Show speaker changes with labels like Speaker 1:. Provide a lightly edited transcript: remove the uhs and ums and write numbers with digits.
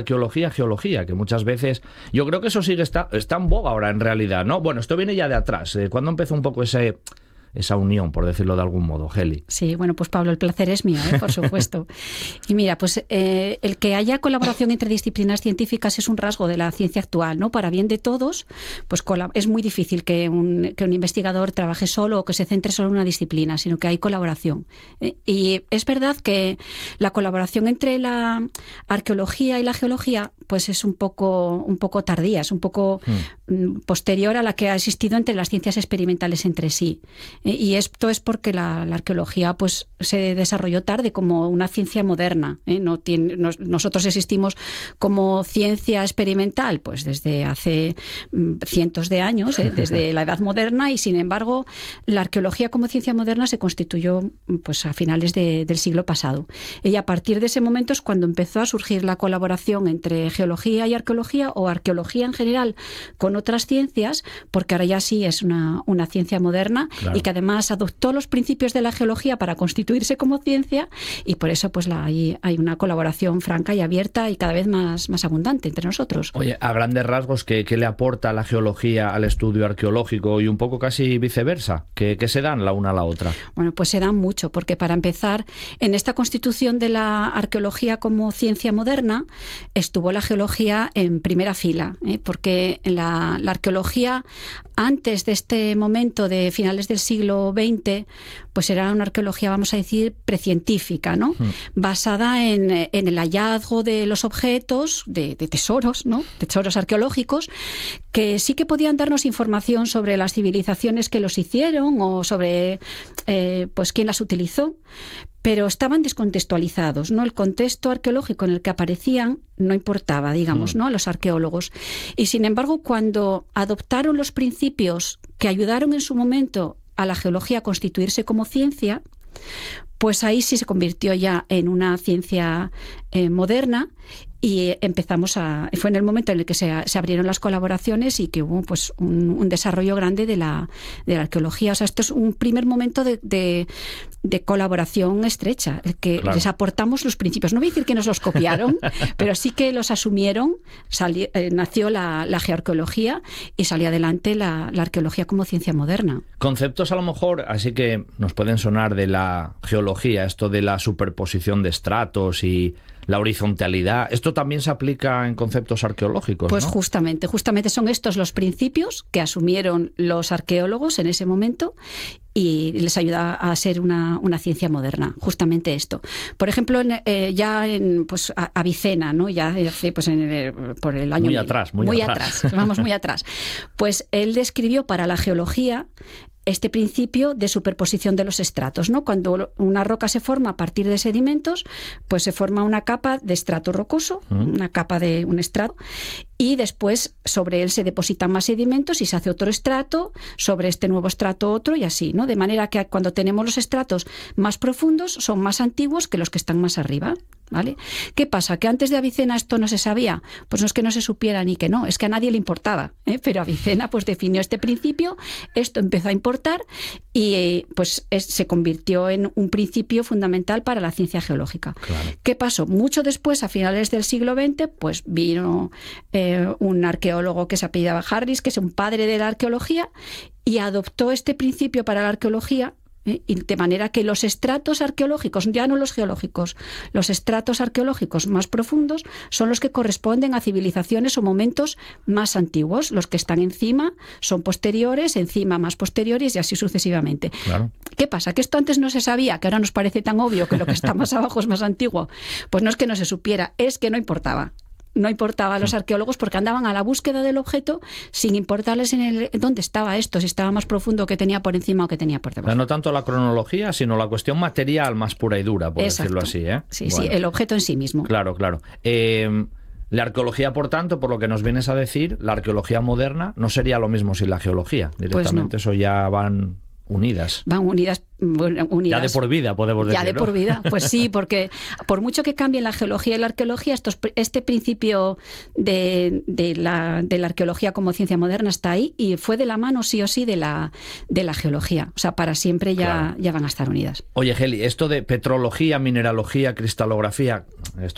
Speaker 1: arqueología, geología, que muchas veces... Yo creo que eso está en boga ahora, en realidad, ¿no? Bueno, esto viene ya de atrás. ¿Cuándo empezó un poco esa unión, por decirlo de algún modo, Geli?
Speaker 2: Sí, bueno, pues Pablo, el placer es mío, por supuesto. Y mira, pues el que haya colaboración entre disciplinas científicas es un rasgo de la ciencia actual, ¿no? Para bien de todos, pues es muy difícil que un investigador trabaje solo o que se centre solo en una disciplina, sino que hay colaboración. Y es verdad que la colaboración entre la arqueología y la geología pues es un poco tardía, es un poco posterior a la que ha existido entre las ciencias experimentales entre sí. Y esto es porque la arqueología pues se desarrolló tarde como una ciencia moderna. Nosotros existimos como ciencia experimental pues desde hace cientos de años, desde la Edad Moderna, y sin embargo la arqueología como ciencia moderna se constituyó pues a finales del siglo pasado. Y a partir de ese momento es cuando empezó a surgir la colaboración entre geología y arqueología, o arqueología en general con otras ciencias, porque ahora ya sí es una ciencia moderna, claro, y que además adoptó los principios de la geología para constituirse como ciencia, y por eso pues hay una colaboración franca y abierta y cada vez más abundante entre nosotros.
Speaker 1: Oye, a grandes rasgos, ¿qué le aporta la geología al estudio arqueológico y un poco casi viceversa? ¿Qué se dan la una a la otra?
Speaker 2: Bueno, pues se dan mucho, porque para empezar, en esta constitución de la arqueología como ciencia moderna estuvo la geología en primera fila, porque la arqueología antes de este momento de finales del siglo XX, pues era una arqueología, vamos a decir, precientífica, ¿no? Basada en el hallazgo de los objetos, de tesoros, ¿no? Tesoros arqueológicos, que sí que podían darnos información sobre las civilizaciones que los hicieron o sobre pues quién las utilizó, pero estaban descontextualizados, ¿no? El contexto arqueológico en el que aparecían no importaba, digamos, ¿no?, a los arqueólogos. Y sin embargo, cuando adoptaron los principios que ayudaron en su momento a la geología a constituirse como ciencia, pues ahí sí se convirtió ya en una ciencia moderna, y fue en el momento en el que se abrieron las colaboraciones y que hubo pues un desarrollo grande de la arqueología. O sea, esto es un primer momento de colaboración estrecha, el que claro, les aportamos los principios. No voy a decir que nos los copiaron, pero sí que los asumieron. Nació la geoarqueología y salió adelante la arqueología como ciencia moderna.
Speaker 1: Conceptos a lo mejor, así que nos pueden sonar de la geología, esto de la superposición de estratos y la horizontalidad. ¿Esto también se aplica en conceptos arqueológicos?
Speaker 2: Pues
Speaker 1: ¿no?
Speaker 2: justamente son estos los principios que asumieron los arqueólogos en ese momento y les ayuda a ser una ciencia moderna, justamente esto. Por ejemplo, pues Avicena, ¿no? Ya pues por el año...
Speaker 1: Muy atrás.
Speaker 2: Vamos muy atrás. Pues él describió para la geología este principio de superposición de los estratos, ¿no? Cuando una roca se forma a partir de sedimentos, pues se forma una capa de estrato rocoso, una capa de un estrato, y después sobre él se depositan más sedimentos y se hace otro estrato, sobre este nuevo estrato otro, y así, ¿no? De manera que cuando tenemos los estratos más profundos son más antiguos que los que están más arriba, ¿vale? ¿Qué pasa? ¿Que antes de Avicena esto no se sabía? Pues no es que no se supiera ni que no, es que a nadie le importaba, pero Avicena pues definió este principio, esto empezó a importar y se convirtió en un principio fundamental para la ciencia geológica. Claro. ¿Qué pasó? Mucho después, a finales del siglo XX, pues vino un arqueólogo que se apellidaba Harris, que es un padre de la arqueología, y adoptó este principio para la arqueología, y de manera que los estratos arqueológicos, ya no los geológicos, los estratos arqueológicos más profundos son los que corresponden a civilizaciones o momentos más antiguos. Los que están encima son posteriores, encima más posteriores y así sucesivamente.
Speaker 1: Claro.
Speaker 2: ¿Qué pasa? ¿Que esto antes no se sabía? ¿Que ahora nos parece tan obvio que lo que está más abajo es más antiguo? Pues no es que no se supiera, es que no importaba. No importaba a los arqueólogos porque andaban a la búsqueda del objeto sin importarles dónde estaba esto, si estaba más profundo, que tenía por encima o que tenía por debajo.
Speaker 1: O sea, no tanto la cronología, sino la cuestión material más pura y dura, por
Speaker 2: Exacto.
Speaker 1: decirlo así, ¿eh?
Speaker 2: Sí, bueno. Sí, el objeto en sí mismo.
Speaker 1: Claro. La arqueología, por tanto, por lo que nos vienes a decir, la arqueología moderna no sería lo mismo sin la geología. Directamente pues no. Eso ya van unidas.
Speaker 2: Van unidas.
Speaker 1: Ya de por vida, podemos decir.
Speaker 2: Ya de por vida, pues sí, porque por mucho que cambien la geología y la arqueología, este principio de la arqueología como ciencia moderna está ahí y fue de la mano sí o sí de la geología. O sea, para siempre ya van a estar unidas.
Speaker 1: Oye, Geli, esto de petrología, mineralogía, cristalografía,